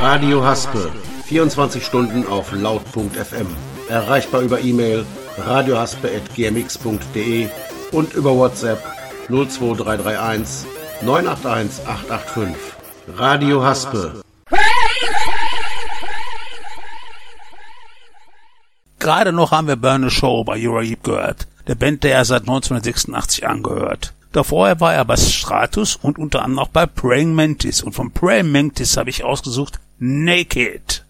Radio Haspe, 24 Stunden auf laut.fm. Erreichbar über E-Mail radiohaspe@gmx.de und über WhatsApp 02331 981 885. Radio Haspe. Gerade noch haben wir Burn the Show bei Uriah gehört, der Band, der er seit 1986 angehört. Davor war er bei Stratus und unter anderem auch bei Praying Mantis. Und von Praying Mantis habe ich ausgesucht Naked.